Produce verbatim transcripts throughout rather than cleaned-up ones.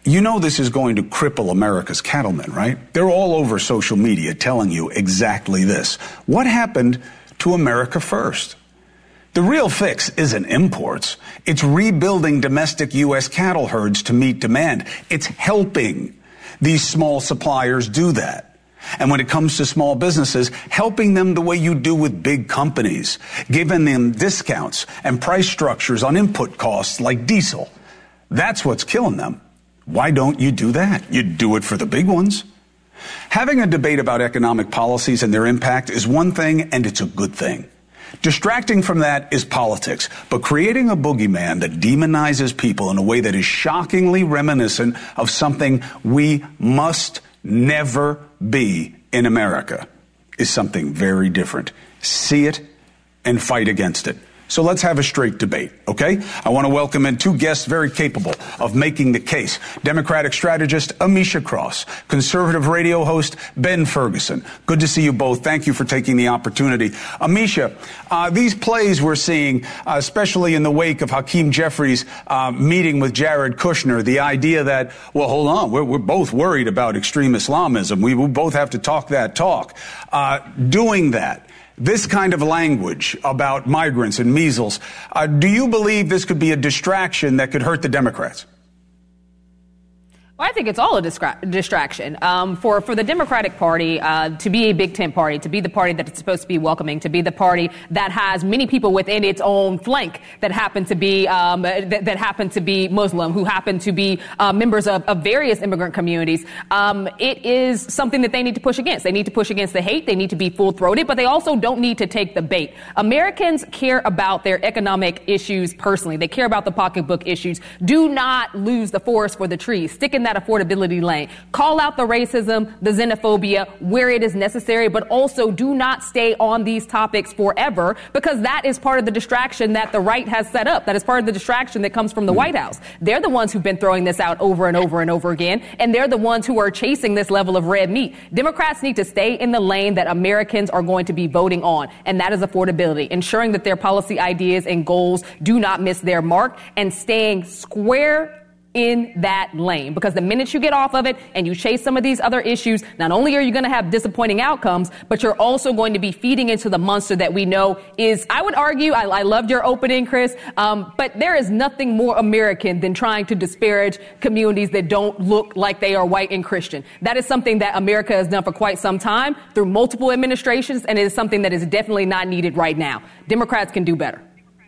You know this is going to cripple America's cattlemen, right? They're all over social media telling you exactly this. What happened to America First? The real fix isn't imports. It's rebuilding domestic U S cattle herds to meet demand. It's helping these small suppliers do that. And when it comes to small businesses, helping them the way you do with big companies, giving them discounts and price structures on input costs like diesel. That's what's killing them. Why don't you do that? You do it for the big ones. Having a debate about economic policies and their impact is one thing, and it's a good thing. Distracting from that is politics, but creating a boogeyman that demonizes people in a way that is shockingly reminiscent of something we must never be in America is something very different. See it and fight against it. So let's have a straight debate, okay? I want to welcome in two guests very capable of making the case. Democratic strategist Amisha Cross, conservative radio host Ben Ferguson. Good to see you both. Thank you for taking the opportunity. Amisha, uh, these plays we're seeing, uh, especially in the wake of Hakeem Jeffries' uh, meeting with Jared Kushner, the idea that, well, hold on, we're, we're both worried about extreme Islamism. We, we both have to talk that talk. Uh, doing that. This kind of language about migrants and measles, uh, do you believe this could be a distraction that could hurt the Democrats? Well, I think it's all a distra- distraction. Um, for, for the Democratic Party uh, to be a big tent party, to be the party that it's supposed to be welcoming, to be the party that has many people within its own flank that happen to be um, that, that happen to be Muslim, who happen to be uh, members of, of various immigrant communities. Um, it is something that they need to push against. They need to push against the hate. They need to be full-throated, but they also don't need to take the bait. Americans care about their economic issues personally. They care about the pocketbook issues. Do not lose the forest for the trees. Stick in that affordability lane. Call out the racism, the xenophobia where it is necessary, but also do not stay on these topics forever, because that is part of the distraction that the right has set up. That is part of the distraction that comes from the White House. They're the ones who've been throwing this out over and over and over again, and they're the ones who are chasing this level of red meat. Democrats need to stay in the lane that Americans are going to be voting on, and that is affordability, ensuring that their policy ideas and goals do not miss their mark, and staying square in that lane. Because the minute you get off of it and you chase some of these other issues, not only are you going to have disappointing outcomes, but you're also going to be feeding into the monster that we know is, I would argue, I, I loved your opening, Chris, um, but there is nothing more American than trying to disparage communities that don't look like they are white and Christian. That is something that America has done for quite some time through multiple administrations, and it is something that is definitely not needed right now. Democrats can do better.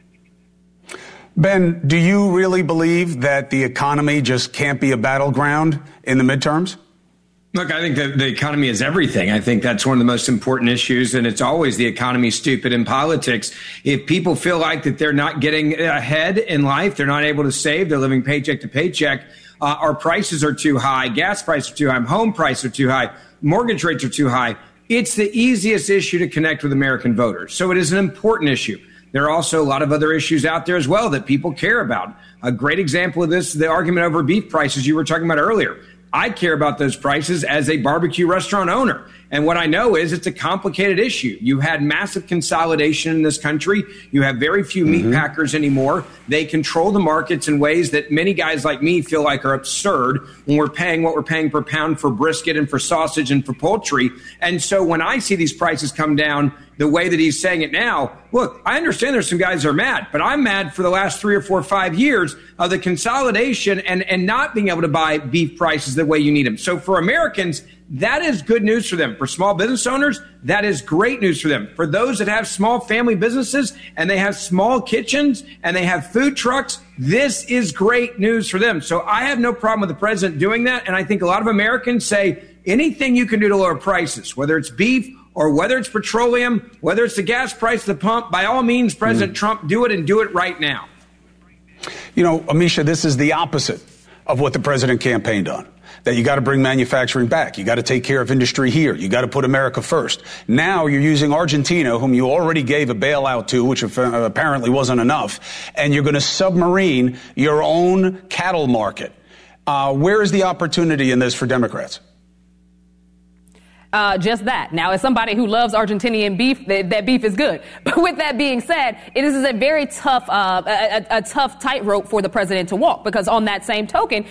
Ben, do you really believe that the economy just can't be a battleground in the midterms? Look, I think that the economy is everything. I think that's one of the most important issues, and it's always the economy stupid in politics. If people feel like that they're not getting ahead in life, they're not able to save, they're living paycheck to paycheck, uh, our prices are too high, gas prices are too high, home prices are too high, mortgage rates are too high. It's the easiest issue to connect with American voters. So it is an important issue. There are also a lot of other issues out there as well that people care about. A great example of this is the argument over beef prices you were talking about earlier. I care about those prices as a barbecue restaurant owner. And what I know is it's a complicated issue. You had massive consolidation in this country. You have very few meat mm-hmm. packers anymore. They control the markets in ways that many guys like me feel like are absurd when we're paying what we're paying per pound for brisket and for sausage and for poultry. And so when I see these prices come down the way that he's saying it now, look, I understand there's some guys that are mad, but I'm mad for the last three or four or five years of the consolidation and, and not being able to buy beef prices the way you need them. So for Americans, that is good news for them. For small business owners, that is great news for them. For those that have small family businesses and they have small kitchens and they have food trucks, this is great news for them. So I have no problem with the president doing that. And I think a lot of Americans say anything you can do to lower prices, whether it's beef or whether it's petroleum, whether it's the gas price at the pump, by all means, President mm. Trump, do it and do it right now. You know, Amisha, this is the opposite of what the president campaigned on. That you got to bring manufacturing back. You got to take care of industry here. You got to put America first. Now you're using Argentina, whom you already gave a bailout to, which apparently wasn't enough, and you're going to submarine your own cattle market. Uh, where is the opportunity in this for Democrats? Uh, just that. Now, as somebody who loves Argentinian beef, that, that beef is good. But with that being said, it is a very tough, uh, a, a tough tightrope for the president to walk, because on that same token,